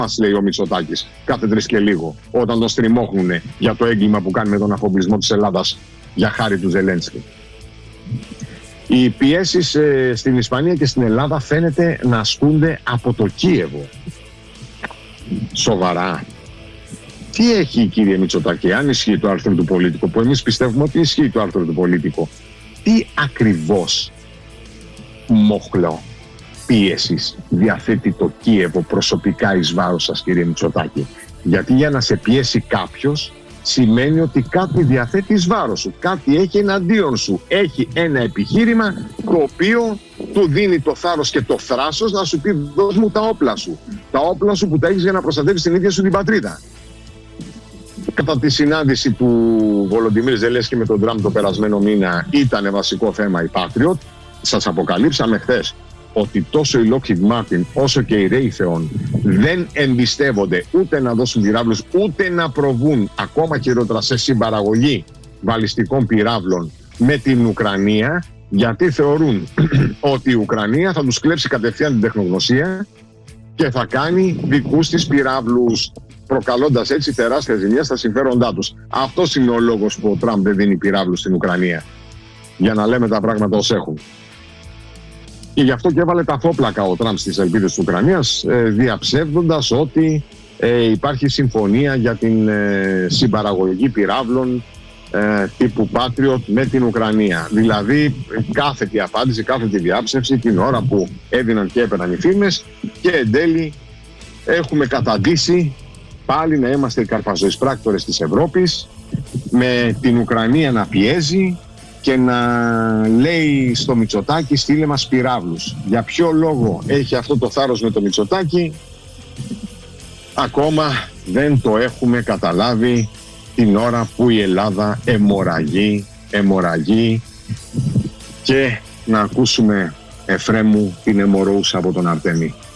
μας, λέει ο Μητσοτάκης, κάθε 3 και λίγο, όταν τον στριμώχνουν για το έγκλημα που κάνει με τον αφοπλισμό της Ελλάδας για χάρη του Ζελένσκι. Οι πιέσεις στην Ισπανία και στην Ελλάδα φαίνεται να ασκούνται από το Κίεβο. Σοβαρά. Τι έχει, κύριε Μητσοτάκη, αν ισχύει το άρθρο του Πολίτικο, που εμείς πιστεύουμε ότι ισχύει το άρθρο του Πολίτικο, τι ακριβώς μοχλό πίεσης διαθέτει το Κίεβο προσωπικά εις βάρος σας, κύριε Μητσοτάκη? Γιατί για να σε πιέσει κάποιος σημαίνει ότι κάτι διαθέτει εις βάρος σου, κάτι έχει εναντίον σου, έχει ένα επιχείρημα το οποίο του δίνει το θάρρος και το θράσος να σου πει δώσ' μου τα όπλα σου. Τα όπλα σου που τα έχεις για να προστατεύεις την ίδια σου την πατρίδα. Κατά τη συνάντηση του Βολοντιμίρ Ζελένσκι με τον Τραμπ το περασμένο μήνα ήταν βασικό θέμα η Patriot. Σας αποκαλύψαμε χθες ότι τόσο η Lockheed Martin όσο και η Raytheon δεν εμπιστεύονται ούτε να δώσουν πυράβλους ούτε να προβούν ακόμα χειρότερα σε συμπαραγωγή βαλιστικών πυράβλων με την Ουκρανία, γιατί θεωρούν ότι η Ουκρανία θα τους κλέψει κατευθείαν την τεχνογνωσία και θα κάνει δικούς της πυράβλους, προκαλώντας έτσι τεράστια ζημιά στα συμφέροντά τους. Αυτός είναι ο λόγος που ο Τραμπ δεν δίνει πυράβλους στην Ουκρανία, για να λέμε τα πράγματα ως έχουν. Και γι' αυτό και έβαλε τα φόπλακα ο Τραμπ στις ελπίδες της Ουκρανίας, διαψεύδοντας ότι υπάρχει συμφωνία για την συμπαραγωγή πυράβλων τύπου Patriot με την Ουκρανία. Δηλαδή κάθετη απάντηση, κάθετη διάψευση την ώρα που έδιναν και έπαιρναν οι φήμες, και εν τέλει έχουμε καταντήσει πάλι να είμαστε οι καρπαζοεισπράκτορες της Ευρώπης, με την Ουκρανία να πιέζει και να λέει στο Μητσοτάκη στείλε μας πυράβλους. Για ποιο λόγο έχει αυτό το θάρρος με το Μητσοτάκη, ακόμα δεν το έχουμε καταλάβει, την ώρα που η Ελλάδα αιμορραγεί και να ακούσουμε Εφρέμου την αιμορροούσα από τον Αρτέμι.